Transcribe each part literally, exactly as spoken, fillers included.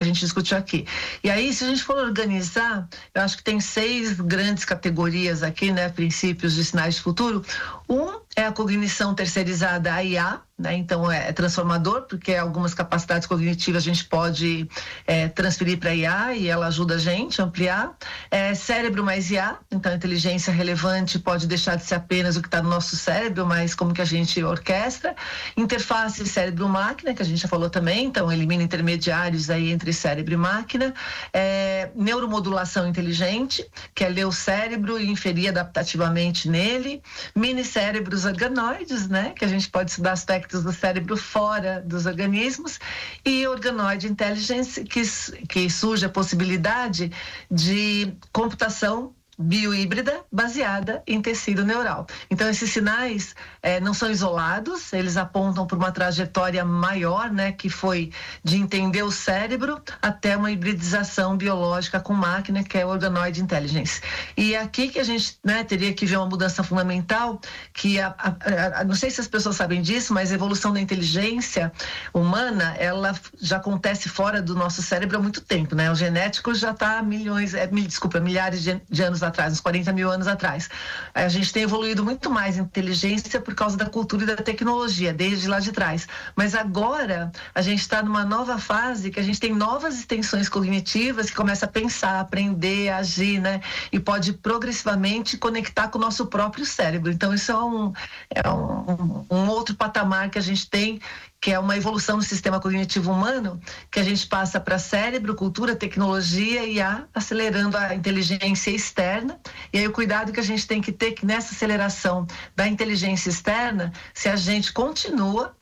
gente discutiu aqui. E aí, se a gente for organizar, eu acho que tem seis grandes categorias aqui, né, princípios de sinais de futuro. Um é a cognição terceirizada, a I A, né? Então é, é transformador, porque algumas capacidades cognitivas a gente pode é, transferir para a I A e ela ajuda a gente a ampliar. É, cérebro mais I A, então a inteligência relevante pode deixar de ser apenas o que está no nosso cérebro, mas como que a gente orquestra. Interface cérebro-máquina, que a gente já falou também, então elimina intermediários aí entre cérebro e máquina. É, neuromodulação inteligente, que é ler o cérebro e inferir adaptativamente nele. Mini cérebros organoides, né, que a gente pode estudar aspectos do cérebro fora dos organismos, e organoide intelligence, que, que surge a possibilidade de computação biohíbrida baseada em tecido neural. Então esses sinais eh, não são isolados, eles apontam por uma trajetória maior, né, que foi de entender o cérebro até uma hibridização biológica com máquina, que é o organoid intelligence. E aqui que a gente, né, teria que ver uma mudança fundamental, que a, a, a, não sei se as pessoas sabem disso, mas a evolução da inteligência humana, ela já acontece fora do nosso cérebro há muito tempo, né? O genético já está milhões, é, mil, desculpa, milhares de, de anos atrás, uns quarenta mil anos atrás. A gente tem evoluído muito mais em inteligência por causa da cultura e da tecnologia, desde lá de trás. Mas agora a gente está numa nova fase que a gente tem novas extensões cognitivas que começa a pensar, aprender, agir, né? E pode progressivamente conectar com o nosso próprio cérebro. Então isso é um, é um, um outro patamar que a gente tem, que é uma evolução do sistema cognitivo humano, que a gente passa para cérebro, cultura, tecnologia e a acelerando a inteligência externa. E aí o cuidado que a gente tem que ter que nessa aceleração da inteligência externa, se a gente continua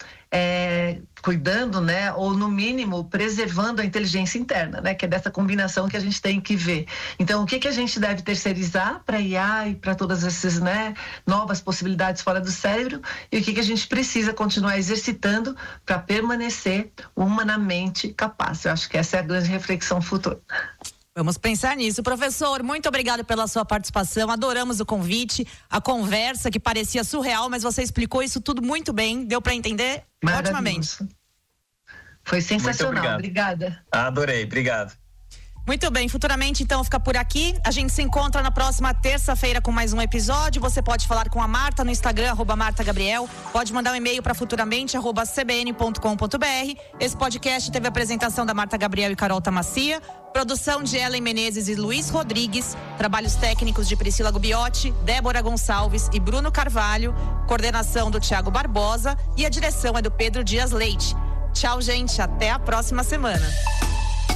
é, cuidando, né, ou no mínimo preservando a inteligência interna, né, que é dessa combinação que a gente tem que ver. Então, o que que a gente deve terceirizar para I A e para todas essas, né, novas possibilidades fora do cérebro, e o que que a gente precisa continuar exercitando para permanecer humanamente capaz. Eu acho que essa é a grande reflexão futura. Vamos pensar nisso. Professor, muito obrigado pela sua participação, adoramos o convite, a conversa que parecia surreal, mas você explicou isso tudo muito bem, deu para entender otimamente. Foi sensacional, obrigada. Adorei, obrigado. Muito bem, futuramente então fica por aqui. A gente se encontra na próxima terça-feira com mais um episódio. Você pode falar com a Marta no Instagram, arroba Marta Gabriel. Pode mandar um e-mail para futuramente, arroba c b n ponto com ponto b r. Esse podcast teve a apresentação da Marta Gabriel e Carol Tamacia, produção de Ellen Menezes e Luiz Rodrigues, trabalhos técnicos de Priscila Gubiotti, Débora Gonçalves e Bruno Carvalho, coordenação do Thiago Barbosa e a direção é do Pedro Dias Leite. Tchau, gente, até a próxima semana.